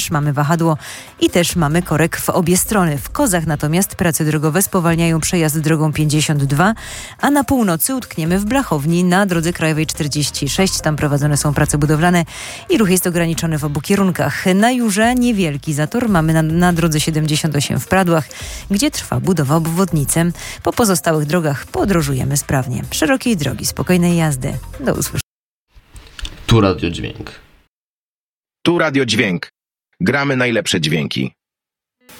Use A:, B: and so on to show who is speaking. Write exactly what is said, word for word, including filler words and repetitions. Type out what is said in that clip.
A: też mamy wahadło i też mamy korek w obie strony. W Kozach natomiast prace drogowe spowalniają przejazd drogą pięćdziesiąt dwa, a na północy utkniemy w Blachowni na drodze krajowej czterdzieści sześć. Tam prowadzone są prace budowlane i ruch jest ograniczony w obu kierunkach. Na Jurze niewielki zator mamy na, na drodze siedemdziesiąt osiem w Pradłach, gdzie trwa budowa obwodnicy. Po pozostałych drogach podróżujemy sprawnie. Szerokiej drogi, spokojnej jazdy. Do usłyszenia.
B: Tu Radio Dźwięk.
C: Tu Radio Dźwięk. Gramy najlepsze dźwięki.